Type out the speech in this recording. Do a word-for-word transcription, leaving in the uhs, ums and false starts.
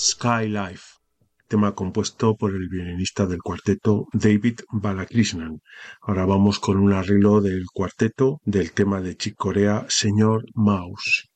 Sky Life, tema compuesto por el violinista del cuarteto David Balakrishnan. Ahora vamos con un arreglo del cuarteto del tema de Chick Corea, Señor Mouse.